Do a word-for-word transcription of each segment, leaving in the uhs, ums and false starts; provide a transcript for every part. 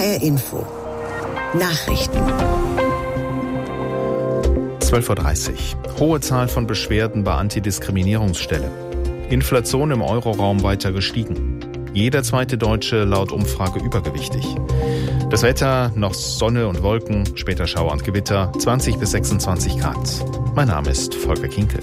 R Info. Nachrichten. zwölf Uhr dreißig. Hohe Zahl von Beschwerden bei Antidiskriminierungsstelle. Inflation im Euroraum weiter gestiegen. Jeder zweite Deutsche laut Umfrage übergewichtig. Das Wetter, noch Sonne und Wolken, später Schauer und Gewitter, zwanzig bis sechsundzwanzig Grad. Mein Name ist Volker Kinkel.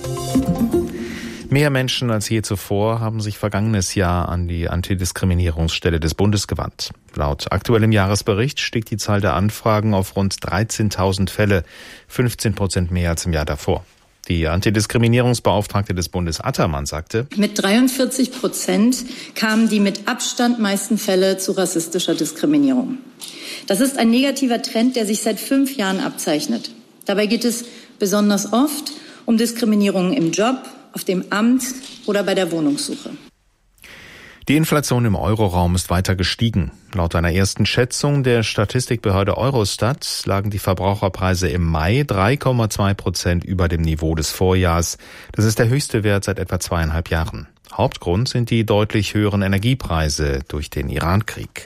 Mehr Menschen als je zuvor haben sich vergangenes Jahr an die Antidiskriminierungsstelle des Bundes gewandt. Laut aktuellem Jahresbericht stieg die Zahl der Anfragen auf rund dreizehntausend Fälle, fünfzehn Prozent mehr als im Jahr davor. Die Antidiskriminierungsbeauftragte des Bundes Attermann sagte: Mit dreiundvierzig Prozent kamen die mit Abstand meisten Fälle zu rassistischer Diskriminierung. Das ist ein negativer Trend, der sich seit fünf Jahren abzeichnet. Dabei geht es besonders oft um Diskriminierungen im Job, auf dem Amt oder bei der Wohnungssuche. Die Inflation im Euroraum ist weiter gestiegen. Laut einer ersten Schätzung der Statistikbehörde Eurostat lagen die Verbraucherpreise im Mai drei Komma zwei Prozent über dem Niveau des Vorjahrs. Das ist der höchste Wert seit etwa zweieinhalb Jahren. Hauptgrund sind die deutlich höheren Energiepreise durch den Irankrieg.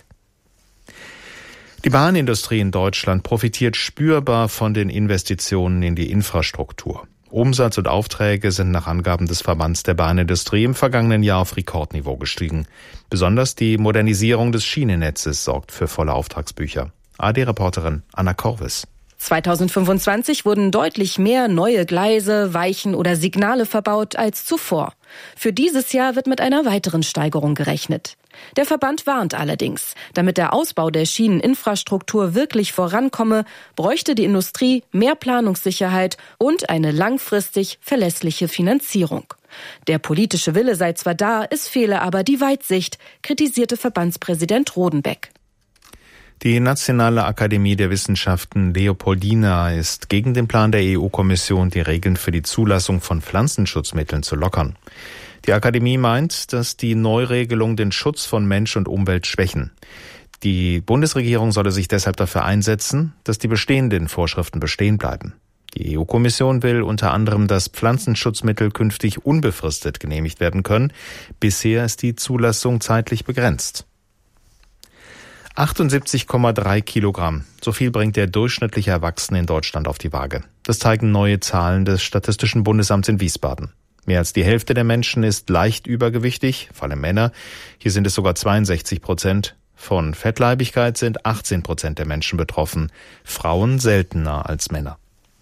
Die Bahnindustrie in Deutschland profitiert spürbar von den Investitionen in die Infrastruktur. Umsatz und Aufträge sind nach Angaben des Verbands der Bahnindustrie im vergangenen Jahr auf Rekordniveau gestiegen. Besonders die Modernisierung des Schienennetzes sorgt für volle Auftragsbücher. A D-Reporterin Anna Korvis. zweitausendfünfundzwanzig wurden deutlich mehr neue Gleise, Weichen oder Signale verbaut als zuvor. Für dieses Jahr wird mit einer weiteren Steigerung gerechnet. Der Verband warnt allerdings, damit der Ausbau der Schieneninfrastruktur wirklich vorankomme, bräuchte die Industrie mehr Planungssicherheit und eine langfristig verlässliche Finanzierung. Der politische Wille sei zwar da, es fehle aber die Weitsicht, kritisierte Verbandspräsident Rodenbeck. Die Nationale Akademie der Wissenschaften Leopoldina ist gegen den Plan der E U-Kommission, die Regeln für die Zulassung von Pflanzenschutzmitteln zu lockern. Die Akademie meint, dass die Neuregelungen den Schutz von Mensch und Umwelt schwächen. Die Bundesregierung solle sich deshalb dafür einsetzen, dass die bestehenden Vorschriften bestehen bleiben. Die E U-Kommission will unter anderem, dass Pflanzenschutzmittel künftig unbefristet genehmigt werden können. Bisher ist die Zulassung zeitlich begrenzt. achtundsiebzig Komma drei Kilogramm. So viel bringt der durchschnittliche Erwachsene in Deutschland auf die Waage. Das zeigen neue Zahlen des Statistischen Bundesamts in Wiesbaden. Mehr als die Hälfte der Menschen ist leicht übergewichtig, vor allem Männer. Hier sind es sogar zweiundsechzig Prozent. Von Fettleibigkeit sind achtzehn Prozent der Menschen betroffen. Frauen seltener als Männer.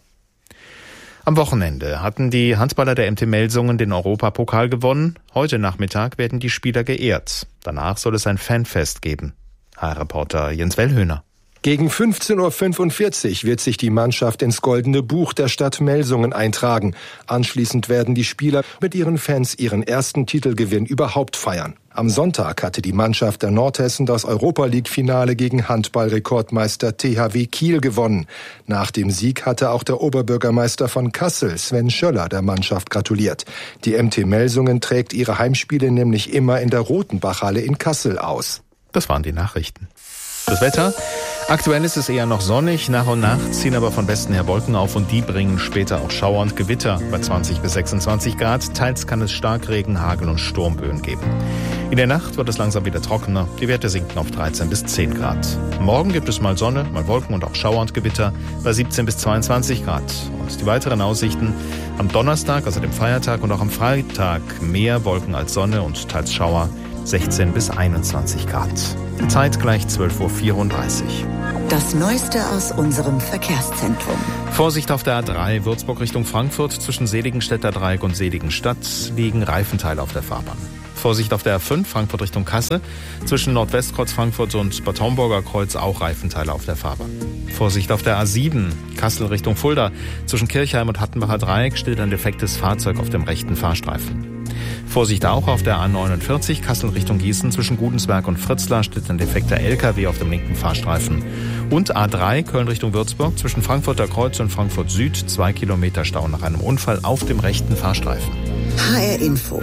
Am Wochenende hatten die Handballer der M T Melsungen den Europapokal gewonnen. Heute Nachmittag werden die Spieler geehrt. Danach soll es ein Fanfest geben. H R-Reporter Jens Wellhöhner. Gegen fünfzehn Uhr fünfundvierzig wird sich die Mannschaft ins Goldene Buch der Stadt Melsungen eintragen. Anschließend werden die Spieler mit ihren Fans ihren ersten Titelgewinn überhaupt feiern. Am Sonntag hatte die Mannschaft der Nordhessen das Europa-League-Finale gegen Handball-Rekordmeister T H W Kiel gewonnen. Nach dem Sieg hatte auch der Oberbürgermeister von Kassel, Sven Schöller, der Mannschaft gratuliert. Die M T Melsungen trägt ihre Heimspiele nämlich immer in der Rotenbachhalle in Kassel aus. Das waren die Nachrichten. Das Wetter. Aktuell ist es eher noch sonnig, nach und nach ziehen aber von Westen her Wolken auf und die bringen später auch Schauer und Gewitter bei zwanzig bis sechsundzwanzig Grad. Teils kann es Starkregen, Hagel und Sturmböen geben. In der Nacht wird es langsam wieder trockener. Die Werte sinken auf dreizehn bis zehn Grad. Morgen gibt es mal Sonne, mal Wolken und auch Schauer und Gewitter bei siebzehn bis zweiundzwanzig Grad. Und die weiteren Aussichten: am Donnerstag, also dem Feiertag, und auch am Freitag mehr Wolken als Sonne und teils Schauer, sechzehn bis einundzwanzig Grad. Die Zeit gleich zwölf Uhr vierunddreißig. Das Neueste aus unserem Verkehrszentrum. Vorsicht auf der A drei, Würzburg Richtung Frankfurt. Zwischen Seligenstädter Dreieck und Seligenstadt liegen Reifenteile auf der Fahrbahn. Vorsicht auf der A fünf, Frankfurt Richtung Kassel. Zwischen Nordwestkreuz Frankfurt und Bad Homburger Kreuz auch Reifenteile auf der Fahrbahn. Vorsicht auf der A sieben, Kassel Richtung Fulda. Zwischen Kirchheim und Hattenbacher Dreieck steht ein defektes Fahrzeug auf dem rechten Fahrstreifen. Vorsicht auch auf der A neunundvierzig, Kassel Richtung Gießen. Zwischen Gudensberg und Fritzlar steht ein defekter L K W auf dem linken Fahrstreifen. Und A drei, Köln Richtung Würzburg. Zwischen Frankfurter Kreuz und Frankfurt Süd zwei Kilometer Stau nach einem Unfall auf dem rechten Fahrstreifen. H R Info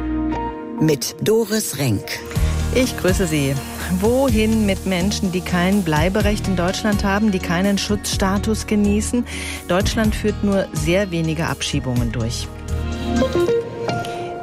mit Doris Renk. Ich grüße Sie. Wohin mit Menschen, die kein Bleiberecht in Deutschland haben, die keinen Schutzstatus genießen? Deutschland führt nur sehr wenige Abschiebungen durch.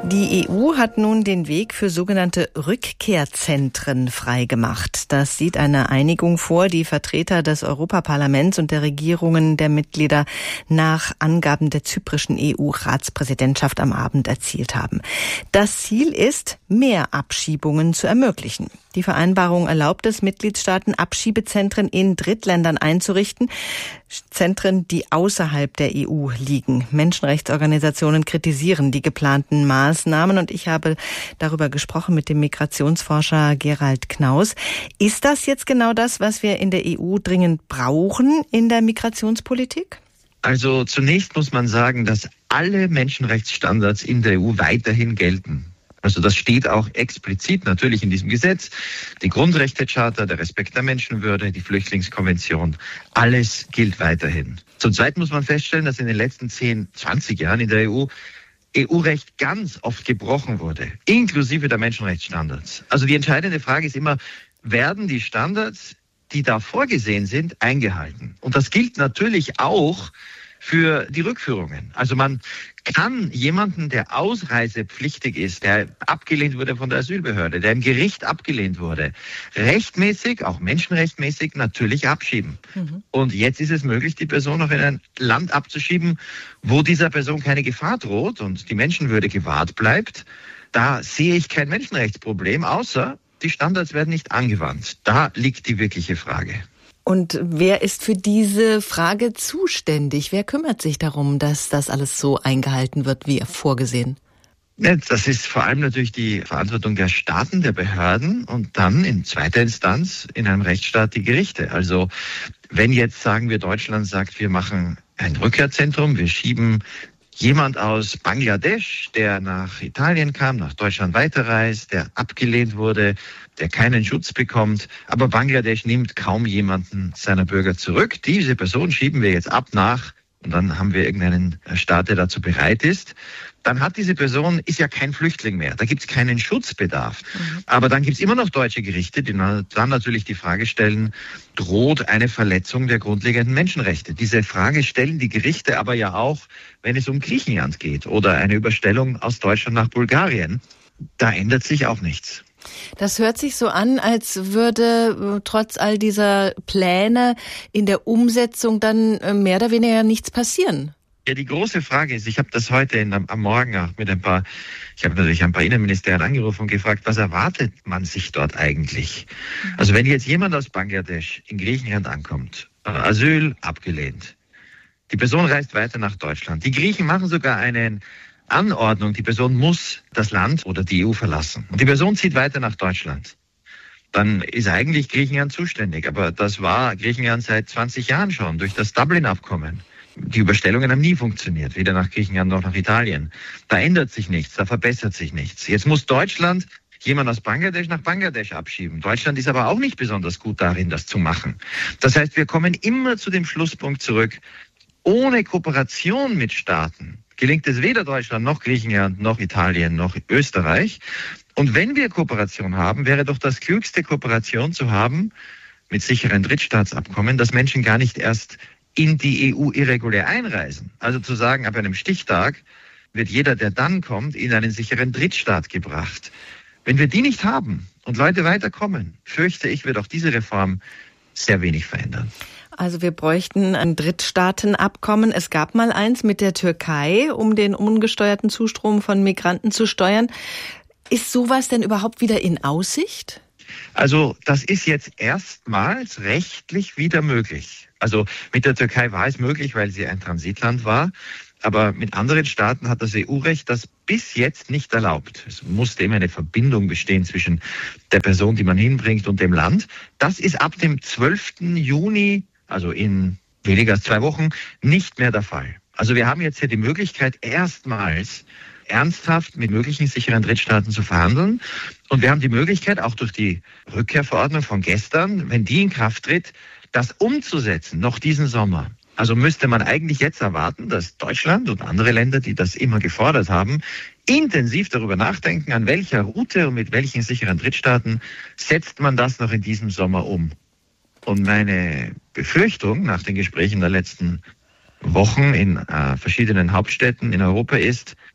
Die E U hat nun den Weg für sogenannte Rückkehrzentren freigemacht. Das sieht eine Einigung vor, die Vertreter des Europaparlaments und der Regierungen der Mitglieder nach Angaben der zyprischen E U-Ratspräsidentschaft am Abend erzielt haben. Das Ziel ist, mehr Abschiebungen zu ermöglichen. Die Vereinbarung erlaubt es Mitgliedstaaten, Abschiebezentren in Drittländern einzurichten, Zentren, die außerhalb der E U liegen. Menschenrechtsorganisationen kritisieren die geplanten Maßnahmen und ich habe darüber gesprochen mit dem Migrationsforscher Gerald Knaus. Ist das jetzt genau das, was wir in der E U dringend brauchen in der Migrationspolitik? Also zunächst muss man sagen, dass alle Menschenrechtsstandards in der E U weiterhin gelten. Also das steht auch explizit natürlich in diesem Gesetz. Die Grundrechtecharta, der Respekt der Menschenwürde, die Flüchtlingskonvention, alles gilt weiterhin. Zum Zweiten muss man feststellen, dass in den letzten zehn, zwanzig Jahren in der E U E U-Recht ganz oft gebrochen wurde, inklusive der Menschenrechtsstandards. Also die entscheidende Frage ist immer, werden die Standards, die da vorgesehen sind, eingehalten? Und das gilt natürlich auch für die Rückführungen. Also man kann jemanden, der ausreisepflichtig ist, der abgelehnt wurde von der Asylbehörde, der im Gericht abgelehnt wurde, rechtmäßig, auch menschenrechtmäßig natürlich abschieben. Mhm. Und jetzt ist es möglich, die Person auch in ein Land abzuschieben, wo dieser Person keine Gefahr droht und die Menschenwürde gewahrt bleibt. Da sehe ich kein Menschenrechtsproblem, außer die Standards werden nicht angewandt. Da liegt die wirkliche Frage. Und wer ist für diese Frage zuständig? Wer kümmert sich darum, dass das alles so eingehalten wird, wie vorgesehen? Das ist vor allem natürlich die Verantwortung der Staaten, der Behörden und dann in zweiter Instanz in einem Rechtsstaat die Gerichte. Also wenn jetzt, sagen wir, Deutschland sagt, wir machen ein Rückkehrzentrum, wir schieben jemand aus Bangladesch, der nach Italien kam, nach Deutschland weiterreist, der abgelehnt wurde, der keinen Schutz bekommt. Aber Bangladesch nimmt kaum jemanden seiner Bürger zurück. Diese Person schieben wir jetzt ab nach und dann haben wir irgendeinen Staat, der dazu bereit ist. Dann hat diese Person, ist ja kein Flüchtling mehr. Da gibt es keinen Schutzbedarf. Mhm. Aber dann gibt es immer noch deutsche Gerichte, die dann natürlich die Frage stellen, droht eine Verletzung der grundlegenden Menschenrechte? Diese Frage stellen die Gerichte aber ja auch, wenn es um Griechenland geht oder eine Überstellung aus Deutschland nach Bulgarien. Da ändert sich auch nichts. Das hört sich so an, als würde trotz all dieser Pläne in der Umsetzung dann mehr oder weniger nichts passieren. Ja, die große Frage ist, ich habe das heute in, am Morgen auch mit ein paar, ich habe natürlich ein paar Innenministerien angerufen und gefragt, was erwartet man sich dort eigentlich? Also wenn jetzt jemand aus Bangladesch in Griechenland ankommt, Asyl abgelehnt, die Person reist weiter nach Deutschland, die Griechen machen sogar eine Anordnung, die Person muss das Land oder die E U verlassen und die Person zieht weiter nach Deutschland, dann ist eigentlich Griechenland zuständig. Aber das war Griechenland seit zwanzig Jahren schon durch das Dublin-Abkommen. Die Überstellungen haben nie funktioniert, weder nach Griechenland noch nach Italien. Da ändert sich nichts, da verbessert sich nichts. Jetzt muss Deutschland jemand aus Bangladesch nach Bangladesch abschieben. Deutschland ist aber auch nicht besonders gut darin, das zu machen. Das heißt, wir kommen immer zu dem Schlusspunkt zurück, ohne Kooperation mit Staaten gelingt es weder Deutschland noch Griechenland noch Italien noch Österreich. Und wenn wir Kooperation haben, wäre doch das Klügste, Kooperation zu haben mit sicheren Drittstaatsabkommen, dass Menschen gar nicht erst in die E U irregulär einreisen. Also zu sagen, ab einem Stichtag wird jeder, der dann kommt, in einen sicheren Drittstaat gebracht. Wenn wir die nicht haben und Leute weiterkommen, fürchte ich, wird auch diese Reform sehr wenig verändern. Also wir bräuchten ein Drittstaatenabkommen. Es gab mal eins mit der Türkei, um den ungesteuerten Zustrom von Migranten zu steuern. Ist sowas denn überhaupt wieder in Aussicht? Also das ist jetzt erstmals rechtlich wieder möglich. Also mit der Türkei war es möglich, weil sie ein Transitland war. Aber mit anderen Staaten hat das E U-Recht das bis jetzt nicht erlaubt. Es musste immer eine Verbindung bestehen zwischen der Person, die man hinbringt, und dem Land. Das ist ab dem zwölften Juni, also in weniger als zwei Wochen, nicht mehr der Fall. Also wir haben jetzt hier die Möglichkeit, erstmals ernsthaft mit möglichen sicheren Drittstaaten zu verhandeln. Und wir haben die Möglichkeit, auch durch die Rückkehrverordnung von gestern, wenn die in Kraft tritt, das umzusetzen, noch diesen Sommer. Also müsste man eigentlich jetzt erwarten, dass Deutschland und andere Länder, die das immer gefordert haben, intensiv darüber nachdenken, an welcher Route und mit welchen sicheren Drittstaaten setzt man das noch in diesem Sommer um. Und meine Befürchtung nach den Gesprächen der letzten Wochen in äh, verschiedenen Hauptstädten in Europa ist,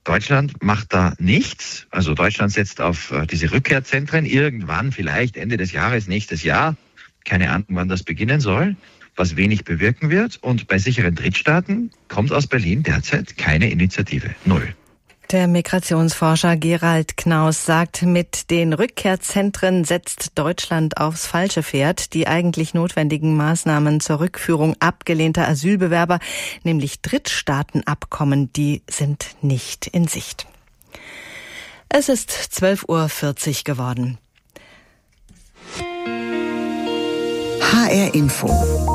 Deutschland macht da nichts. Also Deutschland setzt auf äh, diese Rückkehrzentren irgendwann, vielleicht Ende des Jahres, nächstes Jahr. Keine Ahnung, wann das beginnen soll, was wenig bewirken wird. Und bei sicheren Drittstaaten kommt aus Berlin derzeit keine Initiative. Null. Der Migrationsforscher Gerald Knaus sagt, mit den Rückkehrzentren setzt Deutschland aufs falsche Pferd. Die eigentlich notwendigen Maßnahmen zur Rückführung abgelehnter Asylbewerber, nämlich Drittstaatenabkommen, die sind nicht in Sicht. Es ist zwölf Uhr vierzig geworden. H R Info.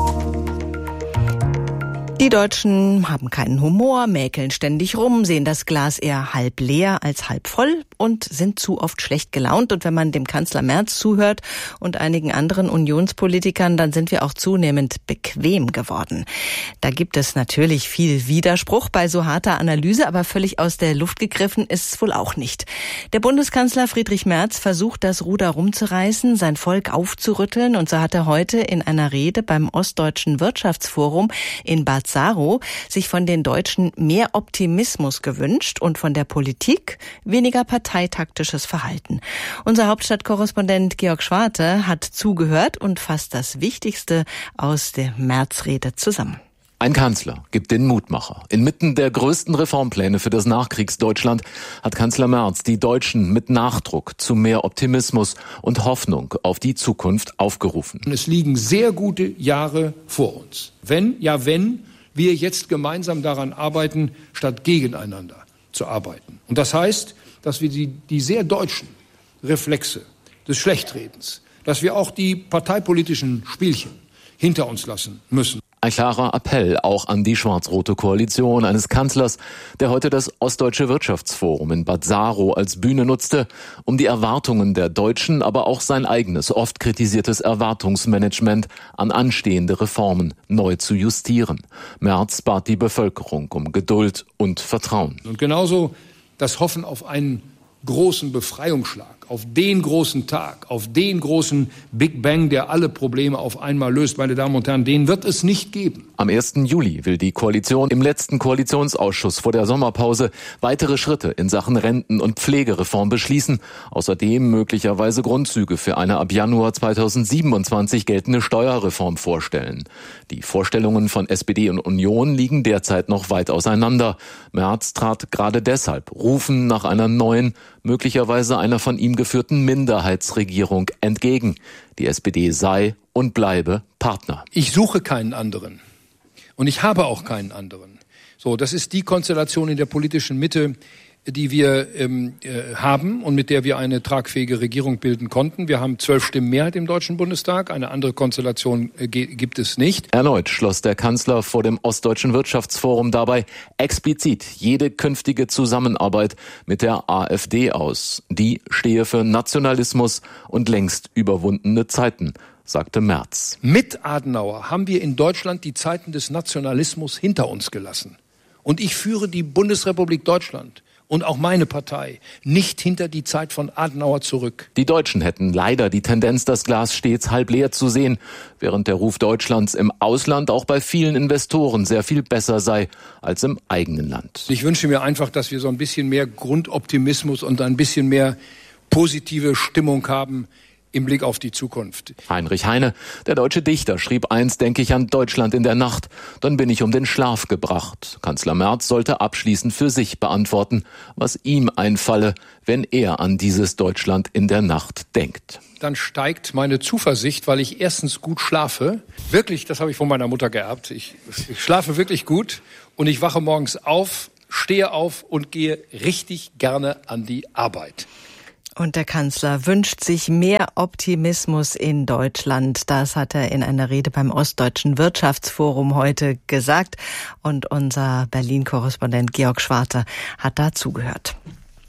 Die Deutschen haben keinen Humor, mäkeln ständig rum, sehen das Glas eher halb leer als halb voll und sind zu oft schlecht gelaunt. Und wenn man dem Kanzler Merz zuhört und einigen anderen Unionspolitikern, dann sind wir auch zunehmend bequem geworden. Da gibt es natürlich viel Widerspruch bei so harter Analyse, aber völlig aus der Luft gegriffen ist es wohl auch nicht. Der Bundeskanzler Friedrich Merz versucht, das Ruder rumzureißen, sein Volk aufzurütteln, und so hat er heute in einer Rede beim Ostdeutschen Wirtschaftsforum in Bad Saro sich von den Deutschen mehr Optimismus gewünscht und von der Politik weniger parteitaktisches Verhalten. Unser Hauptstadtkorrespondent Georg Schwarte hat zugehört und fasst das Wichtigste aus der Märzrede zusammen. Ein Kanzler gibt den Mutmacher. Inmitten der größten Reformpläne für das Nachkriegsdeutschland hat Kanzler Merz die Deutschen mit Nachdruck zu mehr Optimismus und Hoffnung auf die Zukunft aufgerufen. Es liegen sehr gute Jahre vor uns. Wenn, ja wenn, wir jetzt gemeinsam daran arbeiten, statt gegeneinander zu arbeiten. Und das heißt, dass wir die, die sehr deutschen Reflexe des Schlechtredens, dass wir auch die parteipolitischen Spielchen hinter uns lassen müssen. Ein klarer Appell auch an die schwarz-rote Koalition eines Kanzlers, der heute das Ostdeutsche Wirtschaftsforum in Bad Saro als Bühne nutzte, um die Erwartungen der Deutschen, aber auch sein eigenes, oft kritisiertes Erwartungsmanagement an anstehende Reformen neu zu justieren. Merz bat die Bevölkerung um Geduld und Vertrauen. Und genauso das Hoffen auf einen großen Befreiungsschlag, auf den großen Tag, auf den großen Big Bang, der alle Probleme auf einmal löst. Meine Damen und Herren, den wird es nicht geben. Am ersten Juli will die Koalition im letzten Koalitionsausschuss vor der Sommerpause weitere Schritte in Sachen Renten- und Pflegereform beschließen. Außerdem möglicherweise Grundzüge für eine ab Januar zweitausendsiebenundzwanzig geltende Steuerreform vorstellen. Die Vorstellungen von S P D und Union liegen derzeit noch weit auseinander. Merz trat gerade deshalb Rufen nach einer neuen, möglicherweise einer von ihm geführten Minderheitsregierung entgegen. Die S P D sei und bleibe Partner. Ich suche keinen anderen. Und ich habe auch keinen anderen. So, das ist die Konstellation in der politischen Mitte, die wir ähm, äh, haben und mit der wir eine tragfähige Regierung bilden konnten. Wir haben zwölf Stimmen Mehrheit im Deutschen Bundestag. Eine andere Konstellation äh, gibt es nicht. Erneut schloss der Kanzler vor dem Ostdeutschen Wirtschaftsforum dabei explizit jede künftige Zusammenarbeit mit der AfD aus. Die stehe für Nationalismus und längst überwundene Zeiten, sagte Merz. Mit Adenauer haben wir in Deutschland die Zeiten des Nationalismus hinter uns gelassen. Und ich führe die Bundesrepublik Deutschland und auch meine Partei nicht hinter die Zeit von Adenauer zurück. Die Deutschen hätten leider die Tendenz, das Glas stets halb leer zu sehen, während der Ruf Deutschlands im Ausland auch bei vielen Investoren sehr viel besser sei als im eigenen Land. Ich wünsche mir einfach, dass wir so ein bisschen mehr Grundoptimismus und ein bisschen mehr positive Stimmung haben im Blick auf die Zukunft. Heinrich Heine, der deutsche Dichter, schrieb einst, denke ich an Deutschland in der Nacht, dann bin ich um den Schlaf gebracht. Kanzler Merz sollte abschließend für sich beantworten, was ihm einfalle, wenn er an dieses Deutschland in der Nacht denkt. Dann steigt meine Zuversicht, weil ich erstens gut schlafe. Wirklich, das habe ich von meiner Mutter geerbt. Ich, ich schlafe wirklich gut und ich wache morgens auf, stehe auf und gehe richtig gerne an die Arbeit. Und der Kanzler wünscht sich mehr Optimismus in Deutschland. Das hat er in einer Rede beim Ostdeutschen Wirtschaftsforum heute gesagt. Und unser Berlin-Korrespondent Georg Schwarte hat da zugehört.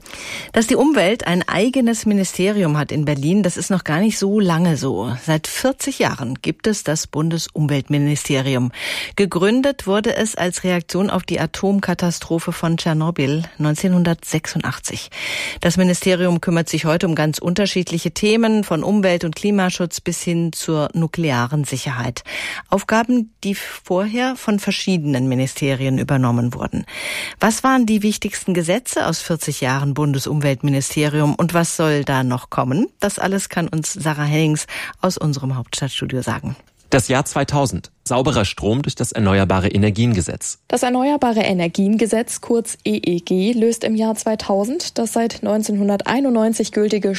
Dass die Umwelt ein eigenes Ministerium hat in Berlin, das ist noch gar nicht so lange so. Seit vierzig Jahren gibt es das Bundesumweltministerium. Gegründet wurde es als Reaktion auf die Atomkatastrophe von Tschernobyl neunzehnhundertsechsundachtzig. Das Ministerium kümmert sich heute um ganz unterschiedliche Themen, von Umwelt- und Klimaschutz bis hin zur nuklearen Sicherheit. Aufgaben, die vorher von verschiedenen Ministerien übernommen wurden. Was waren die wichtigsten Gesetze aus vierzig Jahren Bundesumweltministerium und was soll da noch kommen? Das alles kann uns Sarah Hennings aus unserem Hauptstadtstudio sagen. Das Jahr zweitausend. Sauberer Strom durch das Erneuerbare Energiengesetz. Das Erneuerbare Energiengesetz, kurz E E G, löst im Jahr zweitausend das seit neunzehnhunderteinundneunzig gültige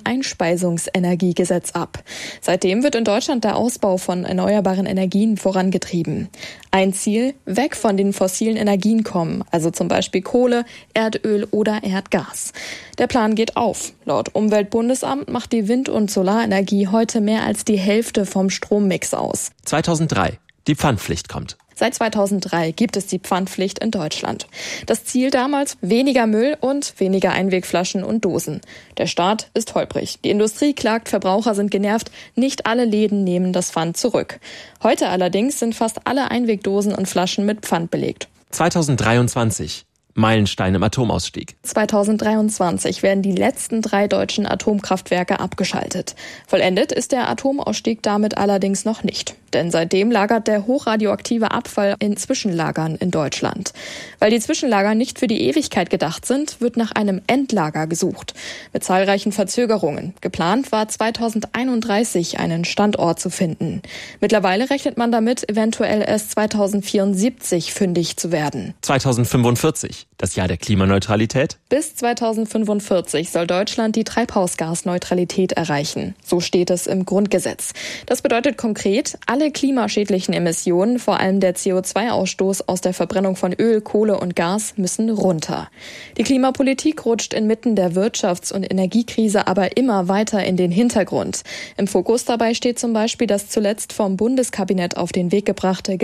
Stromeinspeisungsenergiegesetz ab. Seitdem wird in Deutschland der Ausbau von erneuerbaren Energien vorangetrieben. Ein Ziel: weg von den fossilen Energien kommen, also zum Beispiel Kohle, Erdöl oder Erdgas. Der Plan geht auf. Laut Umweltbundesamt macht die Wind- und Solarenergie heute mehr als die Hälfte vom Strommix aus. zweitausenddrei. Die Pfandpflicht kommt. Seit zweitausenddrei gibt es die Pfandpflicht in Deutschland. Das Ziel damals: weniger Müll und weniger Einwegflaschen und Dosen. Der Start ist holprig. Die Industrie klagt, Verbraucher sind genervt. Nicht alle Läden nehmen das Pfand zurück. Heute allerdings sind fast alle Einwegdosen und Flaschen mit Pfand belegt. zweitausenddreiundzwanzig. Meilenstein im Atomausstieg. zweitausenddreiundzwanzig werden die letzten drei deutschen Atomkraftwerke abgeschaltet. Vollendet ist der Atomausstieg damit allerdings noch nicht. Denn seitdem lagert der hochradioaktive Abfall in Zwischenlagern in Deutschland. Weil die Zwischenlager nicht für die Ewigkeit gedacht sind, wird nach einem Endlager gesucht. Mit zahlreichen Verzögerungen. Geplant war zweitausendeinunddreißig einen Standort zu finden. Mittlerweile rechnet man damit, eventuell erst zweitausendvierundsiebzig fündig zu werden. zweitausendfünfundvierzig. Das Jahr der Klimaneutralität. Bis zweitausendfünfundvierzig soll Deutschland die Treibhausgasneutralität erreichen. So steht es im Grundgesetz. Das bedeutet konkret, alle klimaschädlichen Emissionen, vor allem der C O zwei Ausstoß aus der Verbrennung von Öl, Kohle und Gas, müssen runter. Die Klimapolitik rutscht inmitten der Wirtschafts- und Energiekrise aber immer weiter in den Hintergrund. Im Fokus dabei steht zum Beispiel das zuletzt vom Bundeskabinett auf den Weg gebrachte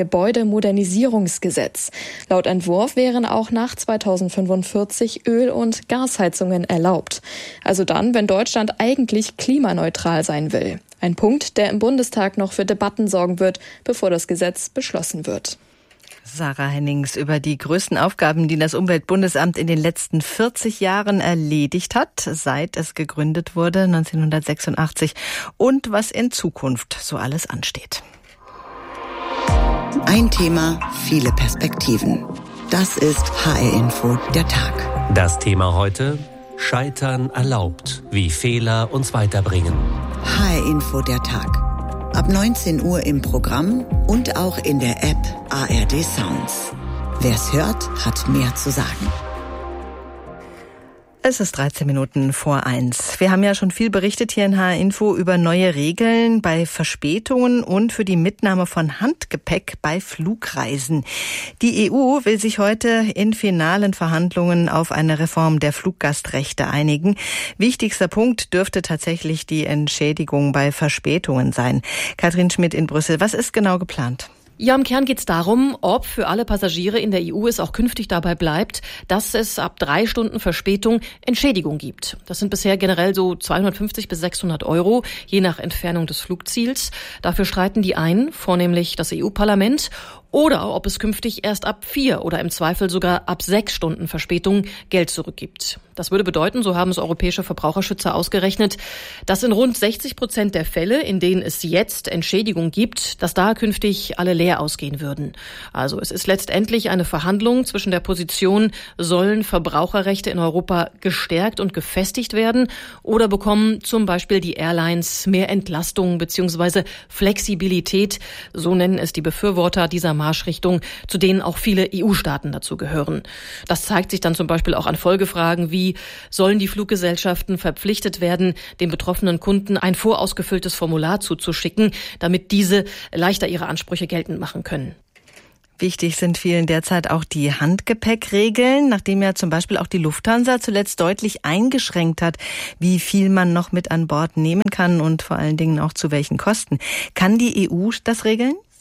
Gebäudemodernisierungsgesetz. Laut Entwurf wären auch nach zweitausendfünfundvierzig Öl- und Gasheizungen erlaubt. Also dann, wenn Deutschland eigentlich klimaneutral sein will. Ein Punkt, der im Bundestag noch für Debatten sorgen wird, bevor das Gesetz beschlossen wird. Sarah Hennings über die größten Aufgaben, die das Umweltbundesamt in den letzten vierzig Jahren erledigt hat, seit es gegründet wurde, neunzehnhundertsechsundachtzig, und was in Zukunft so alles ansteht. Ein Thema, viele Perspektiven. Das ist H R-Info, der Tag. Das Thema heute: Scheitern erlaubt, wie Fehler uns weiterbringen. H R-Info, der Tag. Ab neunzehn Uhr im Programm und auch in der App A R D Sounds. Wer's hört, hat mehr zu sagen. Es ist dreizehn Minuten vor eins. Wir haben ja schon viel berichtet hier in H R-Info über neue Regeln bei Verspätungen und für die Mitnahme von Handgepäck bei Flugreisen. Die E U will sich heute in finalen Verhandlungen auf eine Reform der Fluggastrechte einigen. Wichtigster Punkt dürfte tatsächlich die Entschädigung bei Verspätungen sein. Katrin Schmidt in Brüssel, was ist genau geplant? Ja, im Kern geht es darum, ob für alle Passagiere in der E U es auch künftig dabei bleibt, dass es ab drei Stunden Verspätung Entschädigung gibt. Das sind bisher generell so zweihundertfünfzig bis sechshundert Euro, je nach Entfernung des Flugziels. Dafür streiten die einen, vornehmlich das E U-Parlament, oder ob es künftig erst ab vier oder im Zweifel sogar ab sechs Stunden Verspätung Geld zurückgibt. Das würde bedeuten, so haben es europäische Verbraucherschützer ausgerechnet, dass in rund sechzig Prozent der Fälle, in denen es jetzt Entschädigung gibt, dass da künftig alle leer ausgehen würden. Also es ist letztendlich eine Verhandlung zwischen der Position, sollen Verbraucherrechte in Europa gestärkt und gefestigt werden oder bekommen zum Beispiel die Airlines mehr Entlastung bzw. Flexibilität, so nennen es die Befürworter dieser Marschrichtung, zu denen auch viele E U-Staaten dazu gehören. Das zeigt sich dann zum Beispiel auch an Folgefragen wie, sollen die Fluggesellschaften verpflichtet werden, den betroffenen Kunden ein vorausgefülltes Formular zuzuschicken, damit diese leichter ihre Ansprüche geltend machen können. Wichtig sind vielen derzeit auch die Handgepäckregeln, nachdem ja zum Beispiel auch die Lufthansa zuletzt deutlich eingeschränkt hat, wie viel man noch mit an Bord nehmen kann und vor allen Dingen auch zu welchen Kosten. Kann die E U das regeln?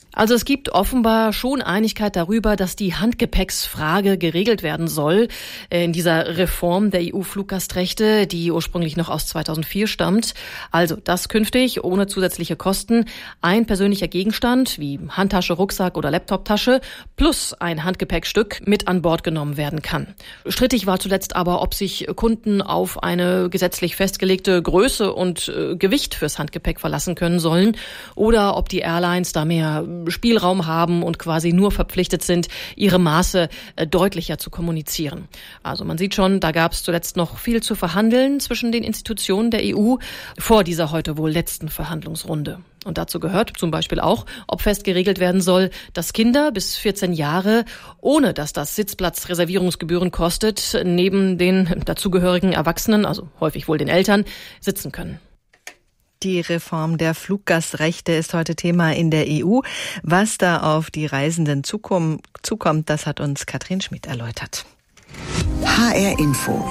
Also es gibt offenbar schon Einigkeit darüber, dass die Handgepäcksfrage geregelt werden soll in dieser Reform der E U-Fluggastrechte, die ursprünglich noch aus zweitausendvier stammt. Also, dass künftig ohne zusätzliche Kosten ein persönlicher Gegenstand wie Handtasche, Rucksack oder Laptoptasche plus ein Handgepäckstück mit an Bord genommen werden kann. Strittig war zuletzt aber, ob sich Kunden auf eine gesetzlich festgelegte Größe und äh, Gewicht fürs Handgepäck verlassen können sollen oder ob die Airlines da mehr Spielraum haben und quasi nur verpflichtet sind, ihre Maße deutlicher zu kommunizieren. Also man sieht schon, da gab es zuletzt noch viel zu verhandeln zwischen den Institutionen der E U vor dieser heute wohl letzten Verhandlungsrunde. Und dazu gehört zum Beispiel auch, ob fest geregelt werden soll, dass Kinder bis vierzehn Jahre, ohne dass das Sitzplatzreservierungsgebühren kostet, neben den dazugehörigen Erwachsenen, also häufig wohl den Eltern, sitzen können. Die Reform der Fluggastrechte ist heute Thema in der E U. Was da auf die Reisenden zukommt, das hat uns Katrin Schmidt erläutert. H R Info.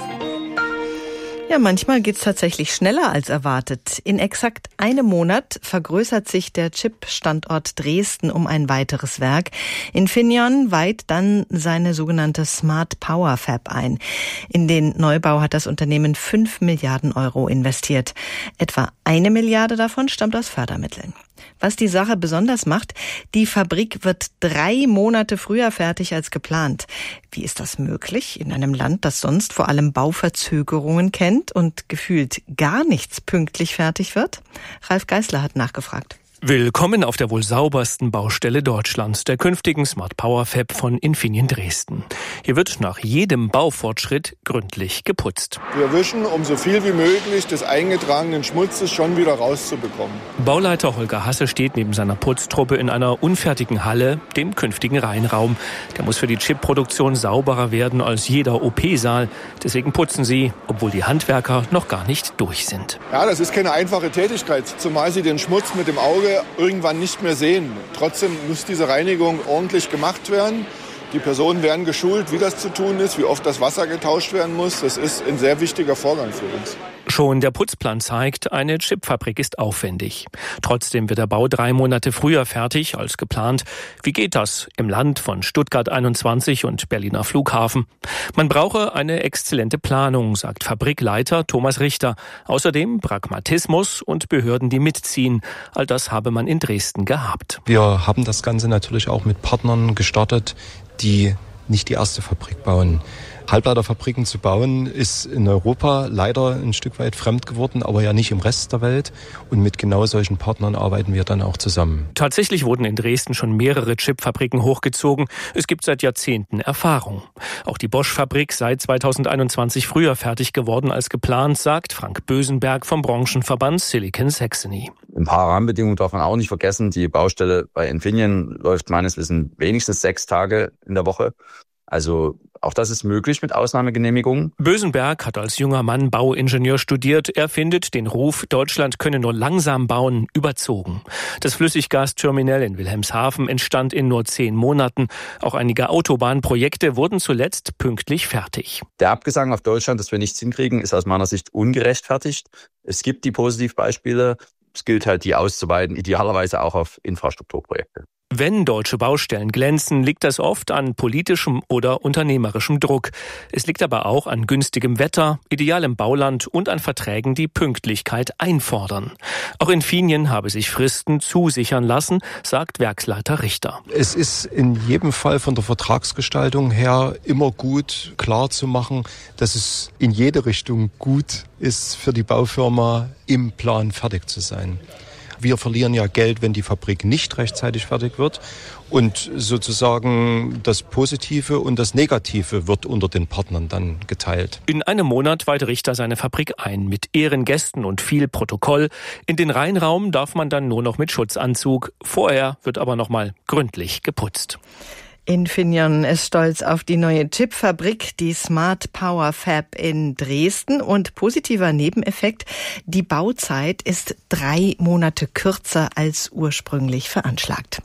Ja, manchmal geht's tatsächlich schneller als erwartet. In exakt einem Monat vergrößert sich der Chip-Standort Dresden um ein weiteres Werk. Infineon weiht dann seine sogenannte Smart Power Fab ein. In den Neubau hat das Unternehmen fünf Milliarden Euro investiert. Etwa eine Milliarde davon stammt aus Fördermitteln. Was die Sache besonders macht, die Fabrik wird drei Monate früher fertig als geplant. Wie ist das möglich in einem Land, das sonst vor allem Bauverzögerungen kennt und gefühlt gar nichts pünktlich fertig wird? Ralf Geißler hat nachgefragt. Willkommen auf der wohl saubersten Baustelle Deutschlands, der künftigen Smart Power Fab von Infineon Dresden. Hier wird nach jedem Baufortschritt gründlich geputzt. Wir wischen, um so viel wie möglich des eingetragenen Schmutzes schon wieder rauszubekommen. Bauleiter Holger Hasse steht neben seiner Putztruppe in einer unfertigen Halle, dem künftigen Reinraum. Der muss für die Chipproduktion sauberer werden als jeder O P-Saal. Deswegen putzen sie, obwohl die Handwerker noch gar nicht durch sind. Ja, das ist keine einfache Tätigkeit, zumal sie den Schmutz mit dem Auge irgendwann nicht mehr sehen. Trotzdem muss diese Reinigung ordentlich gemacht werden. Die Personen werden geschult, wie das zu tun ist, wie oft das Wasser getauscht werden muss. Das ist ein sehr wichtiger Vorgang für uns. Schon der Putzplan zeigt, eine Chipfabrik ist aufwendig. Trotzdem wird der Bau drei Monate früher fertig als geplant. Wie geht das im Land von Stuttgart einundzwanzig und Berliner Flughafen? Man brauche eine exzellente Planung, sagt Fabrikleiter Thomas Richter. Außerdem Pragmatismus und Behörden, die mitziehen. All das habe man in Dresden gehabt. Wir haben das Ganze natürlich auch mit Partnern gestartet, die nicht die erste Fabrik bauen. Halbleiterfabriken zu bauen, ist in Europa leider ein Stück weit fremd geworden, aber ja nicht im Rest der Welt. Und mit genau solchen Partnern arbeiten wir dann auch zusammen. Tatsächlich wurden in Dresden schon mehrere Chipfabriken hochgezogen. Es gibt seit Jahrzehnten Erfahrung. Auch die Bosch-Fabrik sei zweitausendeinundzwanzig früher fertig geworden als geplant, sagt Frank Bösenberg vom Branchenverband Silicon Saxony. Ein paar Rahmenbedingungen darf man auch nicht vergessen. Die Baustelle bei Infineon läuft meines Wissens wenigstens sechs Tage in der Woche. Also auch das ist möglich mit Ausnahmegenehmigungen. Bösenberg hat als junger Mann Bauingenieur studiert. Er findet den Ruf, Deutschland könne nur langsam bauen, überzogen. Das Flüssiggasterminal in Wilhelmshaven entstand in nur zehn Monaten. Auch einige Autobahnprojekte wurden zuletzt pünktlich fertig. Der Abgesang auf Deutschland, dass wir nichts hinkriegen, ist aus meiner Sicht ungerechtfertigt. Es gibt die Positivbeispiele. Es gilt halt, die auszuweiten, idealerweise auch auf Infrastrukturprojekte. Wenn deutsche Baustellen glänzen, liegt das oft an politischem oder unternehmerischem Druck. Es liegt aber auch an günstigem Wetter, idealem Bauland und an Verträgen, die Pünktlichkeit einfordern. Auch Infineon habe sich Fristen zusichern lassen, sagt Werksleiter Richter. Es ist in jedem Fall von der Vertragsgestaltung her immer gut, klar zu machen, dass es in jede Richtung gut ist für die Baufirma, im Plan fertig zu sein. Wir verlieren ja Geld, wenn die Fabrik nicht rechtzeitig fertig wird. Und sozusagen das Positive und das Negative wird unter den Partnern dann geteilt. In einem Monat weiht Richter seine Fabrik ein, mit Ehrengästen und viel Protokoll. In den Reinraum darf man dann nur noch mit Schutzanzug. Vorher wird aber noch mal gründlich geputzt. Infineon ist stolz auf die neue Chipfabrik, die Smart Power Fab in Dresden. Und positiver Nebeneffekt, die Bauzeit ist drei Monate kürzer als ursprünglich veranschlagt.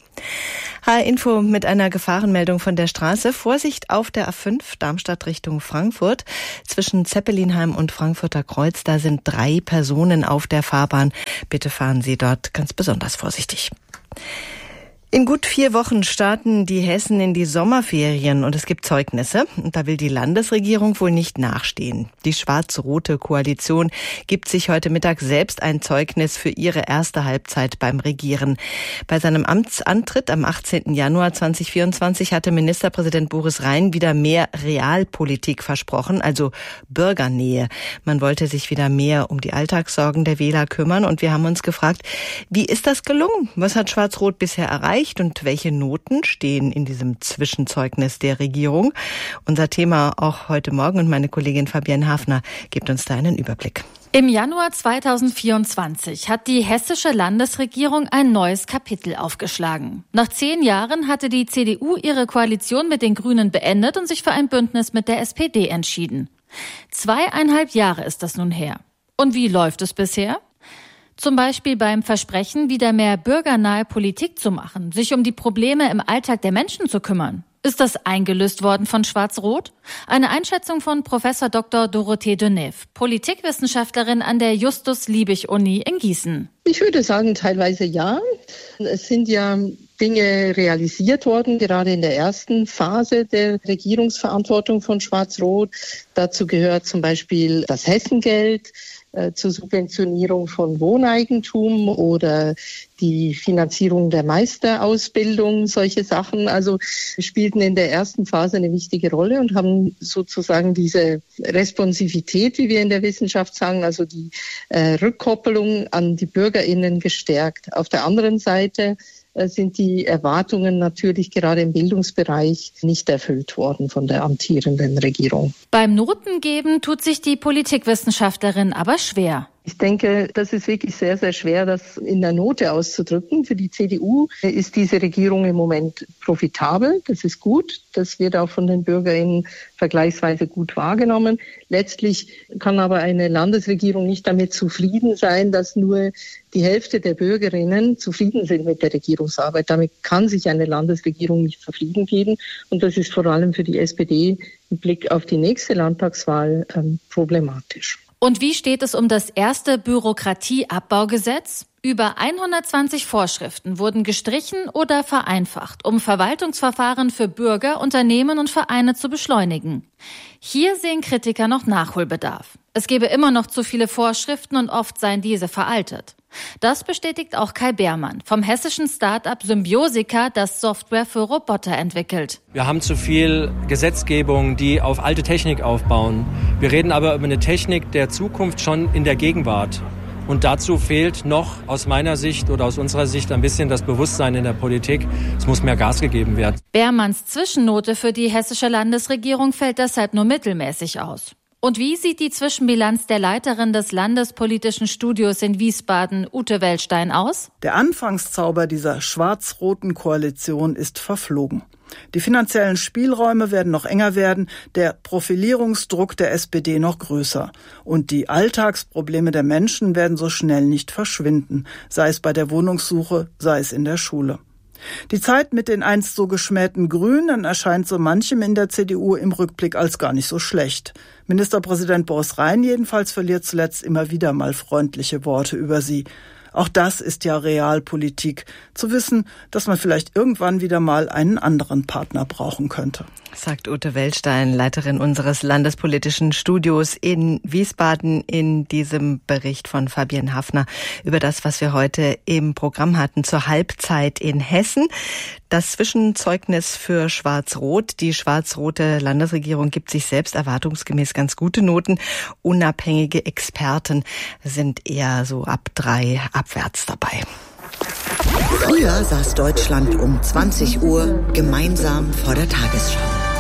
H R-Info mit einer Gefahrenmeldung von der Straße. Vorsicht auf der A fünf, Darmstadt Richtung Frankfurt. Zwischen Zeppelinheim und Frankfurter Kreuz, da sind drei Personen auf der Fahrbahn. Bitte fahren Sie dort ganz besonders vorsichtig. In gut vier Wochen starten die Hessen in die Sommerferien und es gibt Zeugnisse. Und da will die Landesregierung wohl nicht nachstehen. Die schwarz-rote Koalition gibt sich heute Mittag selbst ein Zeugnis für ihre erste Halbzeit beim Regieren. Bei seinem Amtsantritt am achtzehnten Januar zweitausendvierundzwanzig hatte Ministerpräsident Boris Rhein wieder mehr Realpolitik versprochen, also Bürgernähe. Man wollte sich wieder mehr um die Alltagssorgen der Wähler kümmern und wir haben uns gefragt, wie ist das gelungen? Was hat Schwarz-Rot bisher erreicht? Und welche Noten stehen in diesem Zwischenzeugnis der Regierung? Unser Thema auch heute Morgen und meine Kollegin Fabienne Hafner gibt uns da einen Überblick. Im Januar zweitausendvierundzwanzig hat die hessische Landesregierung ein neues Kapitel aufgeschlagen. Nach zehn Jahren hatte die C D U ihre Koalition mit den Grünen beendet und sich für ein Bündnis mit der S P D entschieden. Zweieinhalb Jahre ist das nun her. Und wie läuft es bisher? Zum Beispiel beim Versprechen, wieder mehr bürgernahe Politik zu machen, sich um die Probleme im Alltag der Menschen zu kümmern. Ist das eingelöst worden von Schwarz-Rot? Eine Einschätzung von Professor Doktor Dorothee Deneve, Politikwissenschaftlerin an der Justus-Liebig-Uni in Gießen. Ich würde sagen, teilweise ja. Es sind ja Dinge realisiert worden, gerade in der ersten Phase der Regierungsverantwortung von Schwarz-Rot. Dazu gehört zum Beispiel das Hessengeld zur Subventionierung von Wohneigentum oder die Finanzierung der Meisterausbildung, solche Sachen. Also spielten in der ersten Phase eine wichtige Rolle und haben sozusagen diese Responsivität, wie wir in der Wissenschaft sagen, also die äh, Rückkoppelung an die BürgerInnen gestärkt. Auf der anderen Seite äh, sind die Erwartungen natürlich gerade im Bildungsbereich nicht erfüllt worden von der amtierenden Regierung. Beim Notengeben tut sich die Politikwissenschaftlerin aber schwer. Ich denke, das ist wirklich sehr, sehr schwer, das in der Note auszudrücken. Für die C D U ist diese Regierung im Moment profitabel. Das ist gut. Das wird auch von den BürgerInnen vergleichsweise gut wahrgenommen. Letztlich kann aber eine Landesregierung nicht damit zufrieden sein, dass nur die Hälfte der BürgerInnen zufrieden sind mit der Regierungsarbeit. Damit kann sich eine Landesregierung nicht zufrieden geben. Und das ist vor allem für die S P D im Blick auf die nächste Landtagswahl ähm, problematisch. Und wie steht es um das erste Bürokratieabbaugesetz? Über hundertzwanzig Vorschriften wurden gestrichen oder vereinfacht, um Verwaltungsverfahren für Bürger, Unternehmen und Vereine zu beschleunigen. Hier sehen Kritiker noch Nachholbedarf. Es gebe immer noch zu viele Vorschriften und oft seien diese veraltet. Das bestätigt auch Kai Beermann vom hessischen Start-up Symbiosica, das Software für Roboter entwickelt. Wir haben zu viel Gesetzgebung, die auf alte Technik aufbauen. Wir reden aber über eine Technik der Zukunft schon in der Gegenwart. Und dazu fehlt noch aus meiner Sicht oder aus unserer Sicht ein bisschen das Bewusstsein in der Politik. Es muss mehr Gas gegeben werden. Beermanns Zwischennote für die hessische Landesregierung fällt deshalb nur mittelmäßig aus. Und wie sieht die Zwischenbilanz der Leiterin des Landespolitischen Studios in Wiesbaden, Ute Wellstein, aus? Der Anfangszauber dieser schwarz-roten Koalition ist verflogen. Die finanziellen Spielräume werden noch enger werden, der Profilierungsdruck der S P D noch größer. Und die Alltagsprobleme der Menschen werden so schnell nicht verschwinden, sei es bei der Wohnungssuche, sei es in der Schule. Die Zeit mit den einst so geschmähten Grünen erscheint so manchem in der C D U im Rückblick als gar nicht so schlecht. Ministerpräsident Boris Rhein jedenfalls verliert zuletzt immer wieder mal freundliche Worte über sie. Auch das ist ja Realpolitik, zu wissen, dass man vielleicht irgendwann wieder mal einen anderen Partner brauchen könnte. Sagt Ute Wellstein, Leiterin unseres landespolitischen Studios in Wiesbaden, in diesem Bericht von Fabienne Hafner über das, was wir heute im Programm hatten zur Halbzeit in Hessen. Das Zwischenzeugnis für Schwarz-Rot. Die schwarz-rote Landesregierung gibt sich selbst erwartungsgemäß ganz gute Noten. Unabhängige Experten sind eher so ab drei abwärts dabei. Früher saß Deutschland um zwanzig Uhr gemeinsam vor der Tagesschau.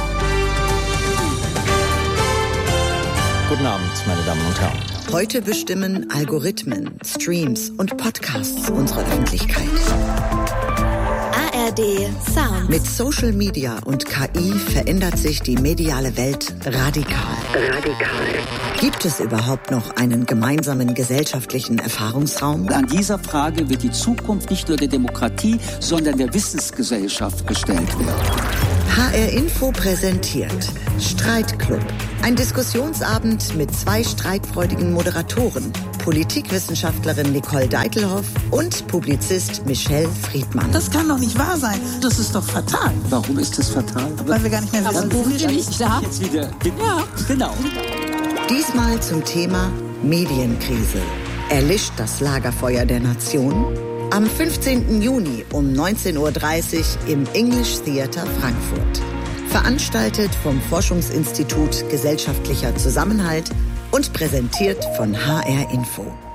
Guten Abend, meine Damen und Herren. Heute bestimmen Algorithmen, Streams und Podcasts unsere Öffentlichkeit. A R D Sound. Mit Social Media und K I verändert sich die mediale Welt radikal. Radikal. Gibt es überhaupt noch einen gemeinsamen gesellschaftlichen Erfahrungsraum? An dieser Frage wird die Zukunft nicht nur der Demokratie, sondern der Wissensgesellschaft gestellt werden. H R Info präsentiert Streitclub. Ein Diskussionsabend mit zwei streitfreudigen Moderatoren, Politikwissenschaftlerin Nicole Deitelhoff und Publizist Michelle Friedmann. Das kann doch nicht wahr sein. Das ist doch fatal. Warum ist das fatal? Weil wir gar nicht mehr wissen, wo wir nicht da. Jetzt wieder. Ja, genau. Diesmal zum Thema Medienkrise. Erlischt das Lagerfeuer der Nation? Am fünfzehnten Juni um neunzehn Uhr dreißig im English Theater Frankfurt. Veranstaltet vom Forschungsinstitut Gesellschaftlicher Zusammenhalt und präsentiert von H R Info.